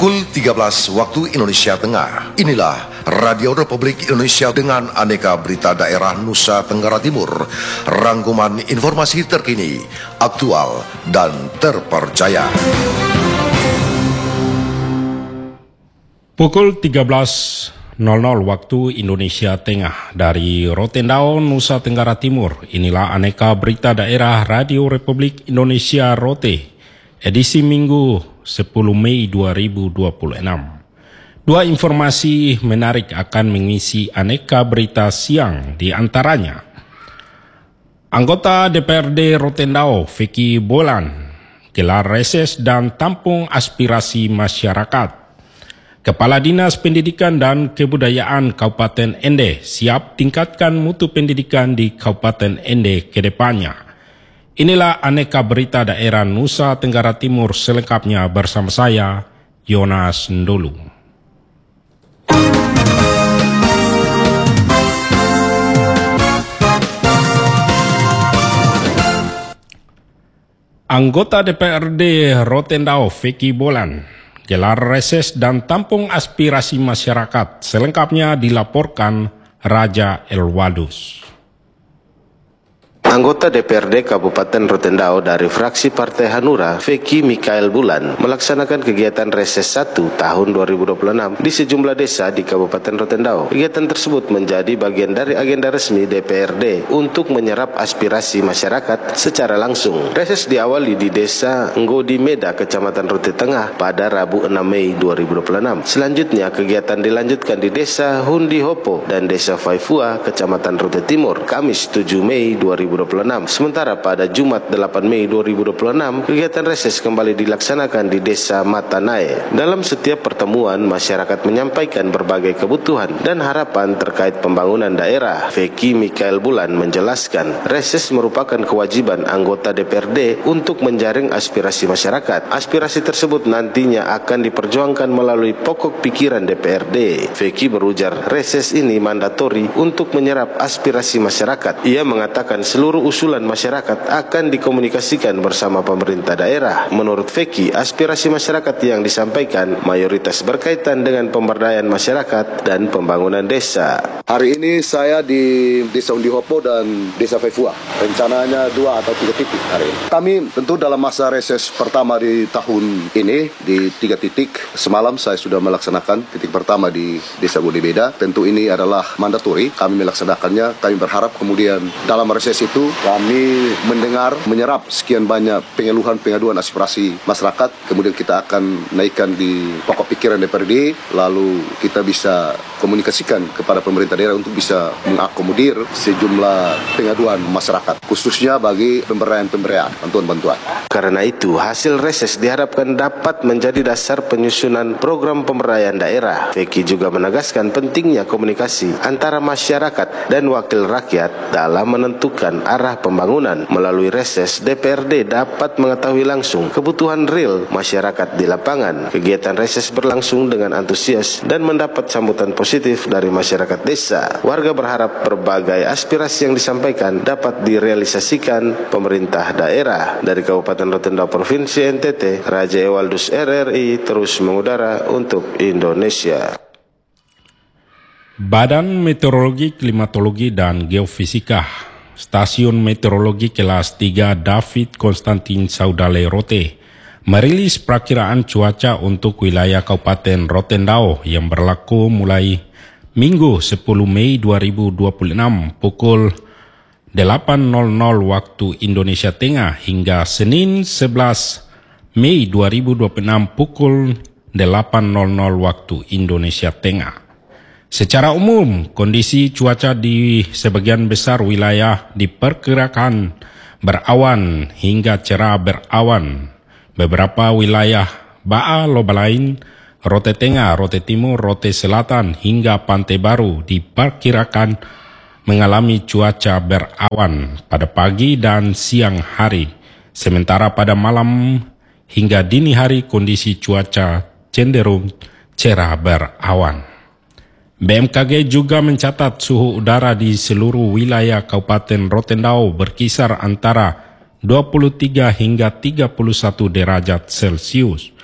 Pukul 13 waktu Indonesia Tengah. Inilah Radio Republik Indonesia dengan aneka berita daerah Nusa Tenggara Timur. Rangkuman informasi terkini, aktual, dan terpercaya. Pukul 13.00 waktu Indonesia Tengah dari Rotendao, Nusa Tenggara Timur. Inilah aneka berita daerah Radio Republik Indonesia Rote, edisi Minggu 10 Mei 2026. Dua informasi menarik akan mengisi aneka berita siang, di antaranya anggota DPRD Rotendao Vicky Bolan gelar reses dan tampung aspirasi masyarakat. Kepala Dinas Pendidikan dan Kebudayaan Kabupaten Ende siap tingkatkan mutu pendidikan di Kabupaten Ende ke depannya. Inilah aneka berita daerah Nusa Tenggara Timur selengkapnya bersama saya, Yonas Ndolu. Anggota DPRD Rotendao Vicky Bolan gelar reses dan tampung aspirasi masyarakat. Selengkapnya dilaporkan Raja Elwadus. Anggota DPRD Kabupaten Rotendao dari fraksi Partai Hanura, Vicky Mikael Bulan, melaksanakan kegiatan reses 1 tahun 2026 di sejumlah desa di Kabupaten Rotendao. Kegiatan tersebut menjadi bagian dari agenda resmi DPRD untuk menyerap aspirasi masyarakat secara langsung. Reses diawali di Desa Nggodi Meda, Kecamatan Rote Tengah pada Rabu 6 Mei 2026. Selanjutnya, kegiatan dilanjutkan di Desa Hundi Hopo dan Desa Faifua, Kecamatan Rote Timur, Kamis 7 Mei 2026. Sementara pada Jumat 8 Mei 2026, kegiatan reses kembali dilaksanakan di Desa Matanae. Dalam setiap pertemuan, masyarakat menyampaikan berbagai kebutuhan dan harapan terkait pembangunan daerah. Vicky Mikael Bulan menjelaskan, reses merupakan kewajiban anggota DPRD untuk menjaring aspirasi masyarakat. Aspirasi tersebut nantinya akan diperjuangkan melalui pokok pikiran DPRD. Vicky berujar, reses ini mandatori untuk menyerap aspirasi masyarakat. Ia mengatakan seluruh usulan masyarakat akan dikomunikasikan bersama pemerintah daerah. Menurut Vicky, aspirasi masyarakat yang disampaikan mayoritas berkaitan dengan pemberdayaan masyarakat dan pembangunan desa. Hari ini saya di Desa Undi Hopo dan Desa Faifua. Rencananya 2 atau 3 titik hari ini. Kami tentu dalam masa reses pertama di tahun ini di 3 titik. Semalam saya sudah melaksanakan titik pertama di Desa Undi Beda. Tentu ini adalah mandatori. Kami melaksanakannya. Kami berharap kemudian dalam reses itu kami mendengar, menyerap sekian banyak pengeluhan-pengaduan aspirasi masyarakat. Kemudian kita akan naikkan di pokok pikiran DPRD, lalu kita bisa komunikasikan kepada pemerintah daerah untuk bisa mengakomodir sejumlah pengaduan masyarakat, khususnya bagi pemberdayaan bantuan-bantuan. Karena itu, hasil reses diharapkan dapat menjadi dasar penyusunan program pemberdayaan daerah. Vicky juga menegaskan pentingnya komunikasi antara masyarakat dan wakil rakyat dalam menentukan arah pembangunan. Melalui reses, DPRD dapat mengetahui langsung kebutuhan real masyarakat di lapangan. Kegiatan reses berlangsung dengan antusias dan mendapat sambutan positif dari masyarakat desa. Warga berharap berbagai aspirasi yang disampaikan dapat direalisasikan pemerintah daerah. Dari Kabupaten Rotendao, Provinsi NTT, Raja Ewaldus RRI terus mengudara untuk Indonesia. Badan Meteorologi, Klimatologi, dan Geofisika Stasiun Meteorologi Kelas 3 David Konstantin Saudale Rote merilis perakiraan cuaca untuk wilayah Kabupaten Rotendao yang berlaku mulai Minggu 10 Mei 2026 pukul 8.00 waktu Indonesia Tengah hingga Senin 11 Mei 2026 pukul 8.00 waktu Indonesia Tengah. Secara umum, kondisi cuaca di sebagian besar wilayah diperkirakan berawan hingga cerah berawan. Beberapa wilayah Ba'a Lobalain, Rote Tengah, Rote Timur, Rote Selatan hingga Pantai Baru diperkirakan mengalami cuaca berawan pada pagi dan siang hari. Sementara pada malam hingga dini hari kondisi cuaca cenderung cerah berawan. BMKG juga mencatat suhu udara di seluruh wilayah Kabupaten Rotendao berkisar antara 23 hingga 31 derajat Celcius.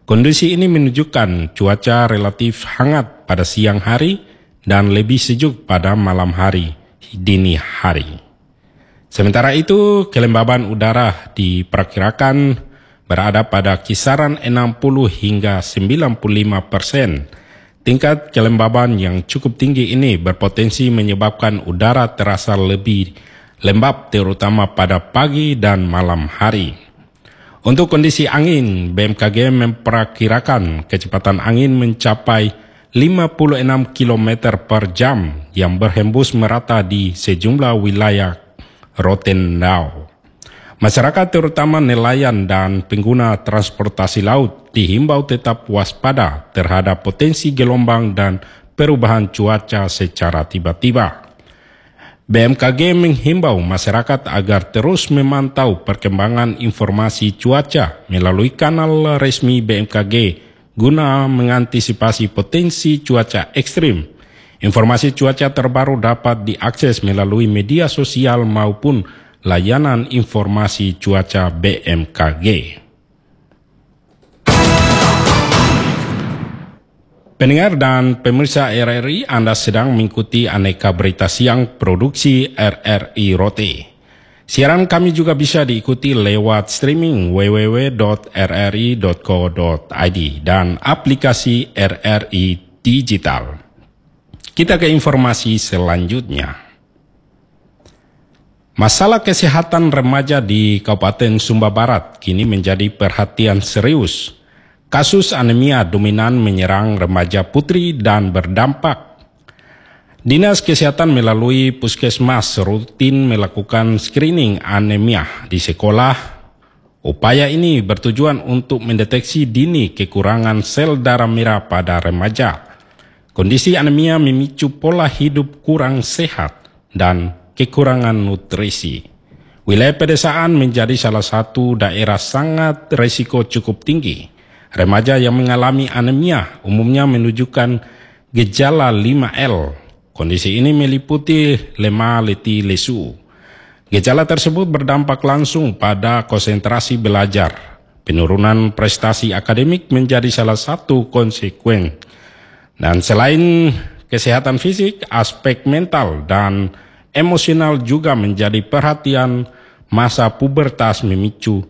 Kondisi ini menunjukkan cuaca relatif hangat pada siang hari dan lebih sejuk pada malam hari, dini hari. Sementara itu, kelembaban udara diperkirakan berada pada kisaran 60 hingga 95%. Tingkat kelembaban yang cukup tinggi ini berpotensi menyebabkan udara terasa lebih lembab terutama pada pagi dan malam hari. Untuk kondisi angin, BMKG memperkirakan kecepatan angin mencapai 56 km per jam yang berhembus merata di sejumlah wilayah Rotendao. Masyarakat terutama nelayan dan pengguna transportasi laut dihimbau tetap waspada terhadap potensi gelombang dan perubahan cuaca secara tiba-tiba. BMKG menghimbau masyarakat agar terus memantau perkembangan informasi cuaca melalui kanal resmi BMKG guna mengantisipasi potensi cuaca ekstrim. Informasi cuaca terbaru dapat diakses melalui media sosial maupun layanan informasi cuaca BMKG. Pendengar dan pemirsa RRI, Anda sedang mengikuti Aneka Berita Siang Produksi RRI Rote. Siaran kami juga bisa diikuti lewat streaming www.rri.co.id dan aplikasi RRI Digital. Kita ke informasi selanjutnya. Masalah kesehatan remaja di Kabupaten Sumba Barat kini menjadi perhatian serius. Kasus anemia dominan menyerang remaja putri dan berdampak. Dinas Kesehatan melalui Puskesmas rutin melakukan screening anemia di sekolah. Upaya ini bertujuan untuk mendeteksi dini kekurangan sel darah merah pada remaja. Kondisi anemia memicu pola hidup kurang sehat dan kekurangan nutrisi. Wilayah pedesaan menjadi salah satu daerah sangat risiko cukup tinggi. Remaja yang mengalami anemia umumnya menunjukkan gejala 5L. Kondisi ini meliputi lemah, letih, lesu. Gejala tersebut berdampak langsung pada konsentrasi belajar. Penurunan prestasi akademik menjadi salah satu konsekuen. Dan selain kesehatan fisik, aspek mental dan emosional juga menjadi perhatian. Masa pubertas memicu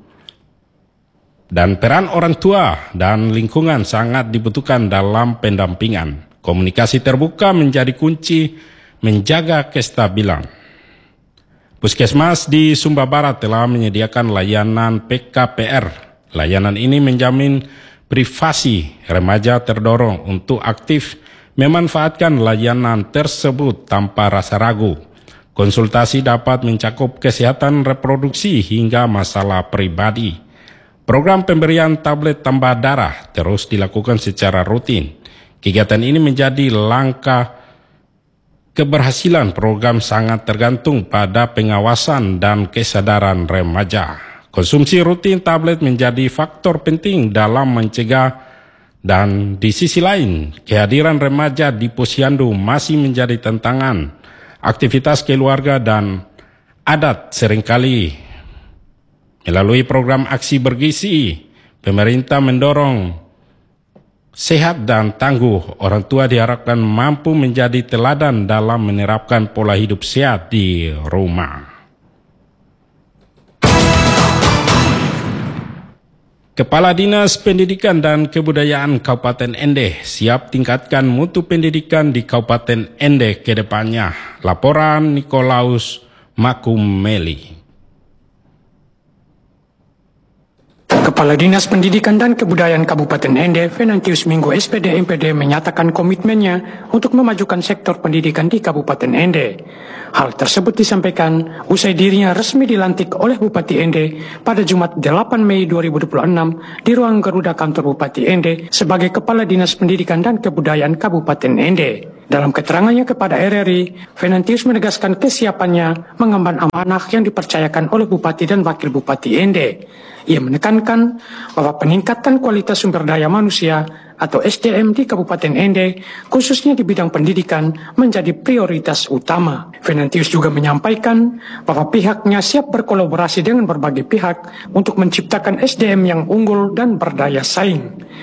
dan peran orang tua dan lingkungan sangat dibutuhkan dalam pendampingan. Komunikasi terbuka menjadi kunci menjaga kestabilan. Puskesmas di Sumba Barat telah menyediakan layanan PKPR. Layanan ini menjamin privasi remaja terdorong untuk aktif memanfaatkan layanan tersebut tanpa rasa ragu. Konsultasi dapat mencakup kesehatan reproduksi hingga masalah pribadi. Program pemberian tablet tambah darah terus dilakukan secara rutin. Kegiatan ini menjadi langkah keberhasilan program sangat tergantung pada pengawasan dan kesadaran remaja. Konsumsi rutin tablet menjadi faktor penting dalam mencegah dan di sisi lain, kehadiran remaja di posyandu masih menjadi tantangan. Aktivitas keluarga dan adat seringkali melalui program aksi bergizi, pemerintah mendorong sehat dan tangguh. Orang tua diharapkan mampu menjadi teladan dalam menerapkan pola hidup sehat di rumah. Kepala Dinas Pendidikan dan Kebudayaan Kabupaten Ende siap tingkatkan mutu pendidikan di Kabupaten Ende ke depannya. Laporan Nikolaus Makumeli. Kepala Dinas Pendidikan dan Kebudayaan Kabupaten Ende, Venantius Minggu SPD MPD menyatakan komitmennya untuk memajukan sektor pendidikan di Kabupaten Ende. Hal tersebut disampaikan usai dirinya resmi dilantik oleh Bupati Ende pada Jumat 8 Mei 2026 di ruang Garuda kantor Bupati Ende sebagai Kepala Dinas Pendidikan dan Kebudayaan Kabupaten Ende. Dalam keterangannya kepada RRI, Venantius menegaskan kesiapannya mengemban amanah yang dipercayakan oleh Bupati dan Wakil Bupati Ende. Ia menekankan bahwa peningkatan kualitas sumber daya manusia atau SDM di Kabupaten Ende, khususnya di bidang pendidikan, menjadi prioritas utama. Venantius juga menyampaikan bahwa pihaknya siap berkolaborasi dengan berbagai pihak untuk menciptakan SDM yang unggul dan berdaya saing.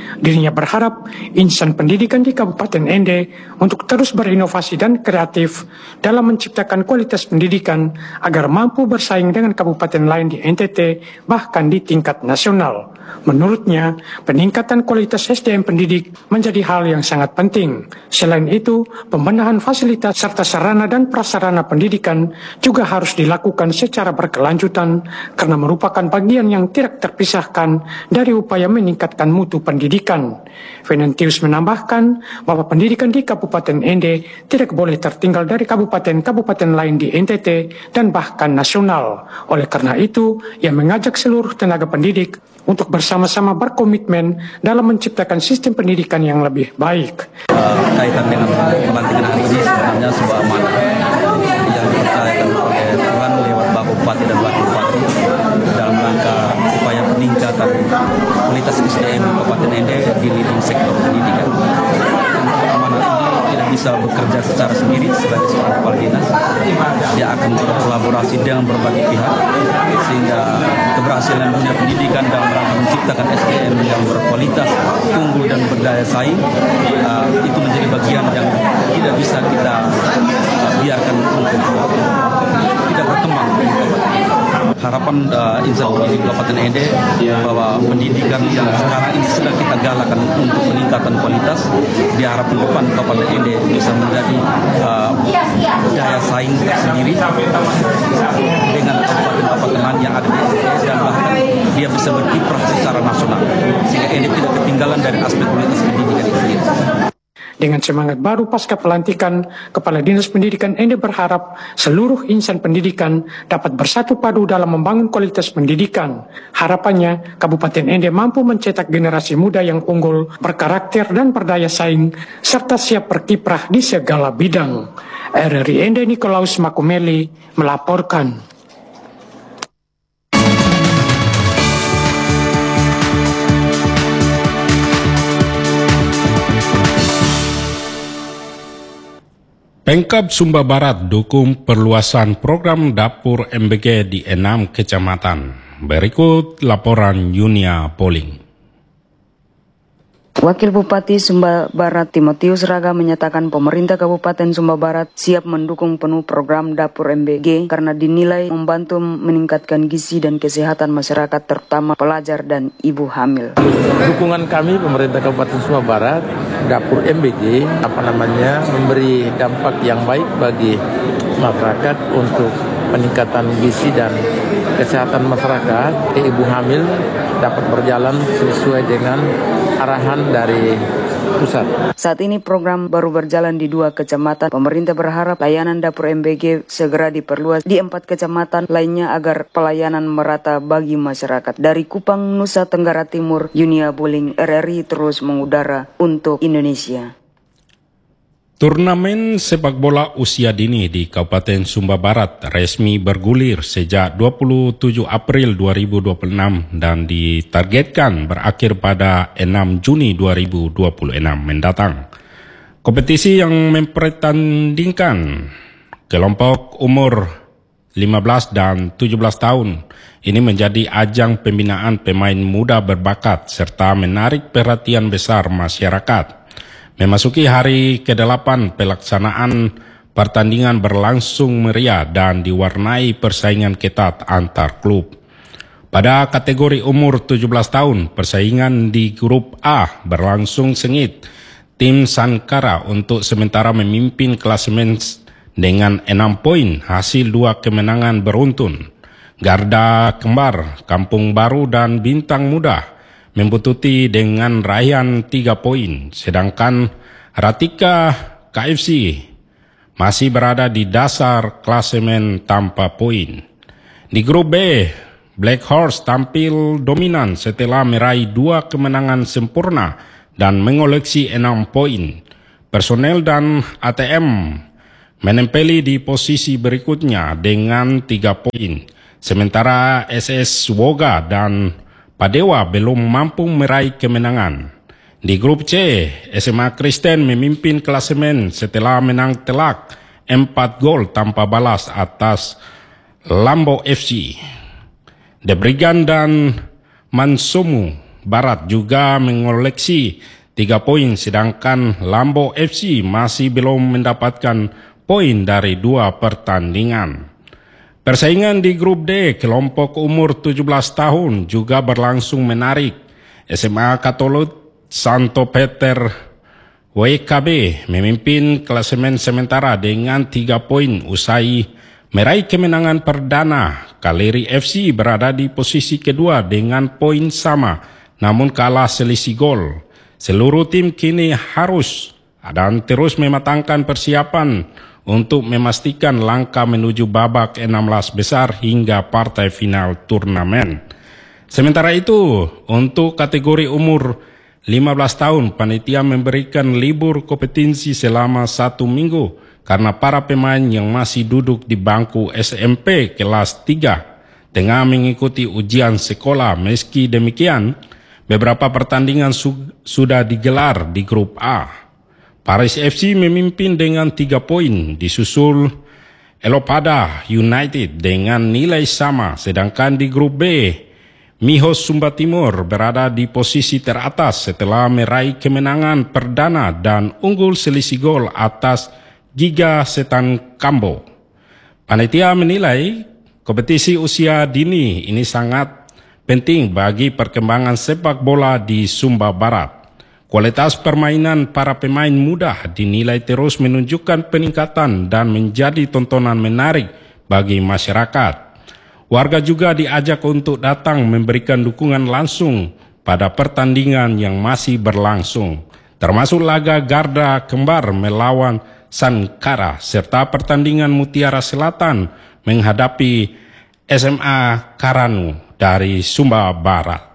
Dirinya berharap insan pendidikan di Kabupaten Ende untuk terus berinovasi dan kreatif dalam menciptakan kualitas pendidikan agar mampu bersaing dengan kabupaten lain di NTT bahkan di tingkat nasional. Menurutnya, peningkatan kualitas SDM pendidik menjadi hal yang sangat penting. Selain itu, pembenahan fasilitas serta sarana dan prasarana pendidikan juga harus dilakukan secara berkelanjutan karena merupakan bagian yang tidak terpisahkan dari upaya meningkatkan mutu pendidikan. Venantius menambahkan bahwa pendidikan di Kabupaten Ende tidak boleh tertinggal dari kabupaten-kabupaten lain di NTT dan bahkan nasional. Oleh karena itu, ia mengajak seluruh tenaga pendidik untuk bersama-sama berkomitmen dalam menciptakan sistem pendidikan yang lebih baik. Kaitan dengan pelantikan hari ini sebenarnya sebuah amanah yang dipercayakan oleh Tuhan lewat Bapak Bupati dan Wakil Bupati dalam rangka upaya peningkatan kualitas SDM Kabupaten Ende di leading sektor pendidikan. Untuk amanah ini tidak bisa bekerja secara sendiri sebagai seorang kepala dinas. Dia akan berkolaborasi dengan berbagai pihak sehingga keberhasilan dunia pendidikan dalam rangka menciptakan SDM yang berkualitas, unggul dan berdaya saing itu menjadi bagian yang tidak bisa kita biarkan untuk tidak berkembang. Harapan insan pendidik Kabupaten Ende bahwa pendidikan yang sekarang ini sudah kita galakan untuk peningkatan kualitas, diharapkan depan Kabupaten Ende bisa menjadi daya saing tersendiri dengan kabupaten-kabupaten lain yang ada di Ende dan bahkan dia bisa berkiprah secara nasional sehingga Ende tidak ketinggalan dari aspek kualitas pendidikan itu sendiri. Dengan semangat baru pasca pelantikan, Kepala Dinas Pendidikan Ende berharap seluruh insan pendidikan dapat bersatu padu dalam membangun kualitas pendidikan. Harapannya, Kabupaten Ende mampu mencetak generasi muda yang unggul, berkarakter dan berdaya saing, serta siap berkiprah di segala bidang. RRI Ende Nikolaus Makumeli melaporkan. Pemkab Sumba Barat dukung perluasan program dapur MBG di 6 kecamatan. Berikut laporan Yunia Poling. Wakil Bupati Sumba Barat Timotius Raga menyatakan pemerintah Kabupaten Sumba Barat siap mendukung penuh program dapur MBG karena dinilai membantu meningkatkan gizi dan kesehatan masyarakat terutama pelajar dan ibu hamil. Dukungan kami pemerintah Kabupaten Sumba Barat dapur MBG memberi dampak yang baik bagi masyarakat untuk peningkatan gizi dan kesehatan masyarakat. Ibu hamil dapat berjalan sesuai dengan arahan dari pusat. Saat ini program baru berjalan di 2 kecamatan. Pemerintah berharap layanan dapur MBG segera diperluas di 4 kecamatan lainnya agar pelayanan merata bagi masyarakat. Dari Kupang, Nusa Tenggara Timur, Yunia Boling, RRI terus mengudara untuk Indonesia. Turnamen sepak bola usia dini di Kabupaten Sumba Barat resmi bergulir sejak 27 April 2026 dan ditargetkan berakhir pada 6 Juni 2026 mendatang. Kompetisi yang mempertandingkan kelompok umur 15 dan 17 tahun ini menjadi ajang pembinaan pemain muda berbakat serta menarik perhatian besar masyarakat. Memasuki hari ke-8 pelaksanaan pertandingan berlangsung meriah dan diwarnai persaingan ketat antar klub. Pada kategori umur 17 tahun, persaingan di grup A berlangsung sengit. Tim Sankara untuk sementara memimpin klasemen dengan 6 poin hasil 2 kemenangan beruntun. Garda Kembar, Kampung Baru dan Bintang Muda membututi dengan raihan 3 poin, sedangkan Ratika KFC masih berada di dasar klasemen tanpa poin. Di grup B, Black Horse tampil dominan setelah meraih 2 kemenangan sempurna dan mengoleksi 6 poin. Personel dan ATM menempeli di posisi berikutnya dengan 3 poin, sementara SS Woga dan Padewa belum mampu meraih kemenangan. Di grup C, SMA Kristen memimpin klasemen setelah menang telak 4 gol tanpa balas atas Lambo FC. The Brigand dan Mansumu Barat juga mengoleksi 3 poin, sedangkan Lambo FC masih belum mendapatkan poin dari 2 pertandingan. Persaingan di grup D kelompok umur 17 tahun juga berlangsung menarik. SMA Katolik Santo Peter WKB memimpin klasemen sementara dengan 3 poin usai meraih kemenangan perdana. Kaleri FC berada di posisi kedua dengan poin sama, namun kalah selisih gol. Seluruh tim kini harus dan terus mematangkan persiapan untuk memastikan langkah menuju babak 16 besar hingga partai final turnamen. Sementara itu, untuk kategori umur 15 tahun, panitia memberikan libur kompetisi selama 1 minggu karena para pemain yang masih duduk di bangku SMP kelas 3 tengah mengikuti ujian sekolah. Meski demikian, beberapa pertandingan sudah digelar di grup A. Paris FC memimpin dengan 3 poin, disusul Elopada United dengan nilai sama, sedangkan di grup B, Mihos Sumba Timur berada di posisi teratas setelah meraih kemenangan perdana dan unggul selisih gol atas Giga Setan Kambo. Panitia menilai kompetisi usia dini ini sangat penting bagi perkembangan sepak bola di Sumba Barat. Kualitas permainan para pemain muda dinilai terus menunjukkan peningkatan dan menjadi tontonan menarik bagi masyarakat. Warga juga diajak untuk datang memberikan dukungan langsung pada pertandingan yang masih berlangsung, termasuk laga Garda Kembar melawan Sankara serta pertandingan Mutiara Selatan menghadapi SMA Karanu dari Sumba Barat.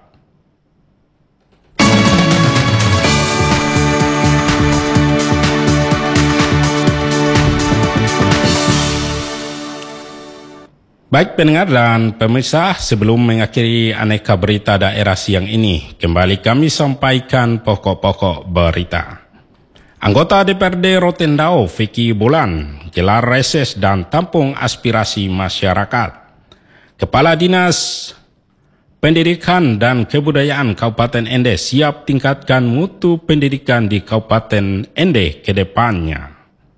Baik pendengar dan pemirsa, sebelum mengakhiri aneka berita daerah siang ini, kembali kami sampaikan pokok-pokok berita. Anggota DPRD Rotendao, Vicky Bulan, gelar reses dan tampung aspirasi masyarakat. Kepala Dinas Pendidikan dan Kebudayaan Kabupaten Ende siap tingkatkan mutu pendidikan di Kabupaten Ende ke depannya.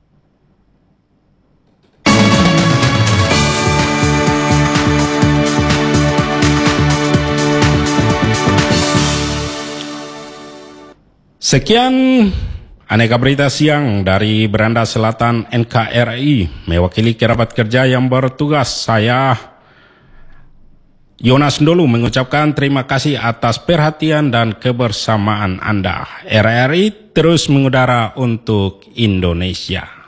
Sekian aneka berita siang dari Beranda Selatan NKRI. Mewakili kerabat kerja yang bertugas, saya Yonas Ndolu mengucapkan terima kasih atas perhatian dan kebersamaan Anda. RRI terus mengudara untuk Indonesia.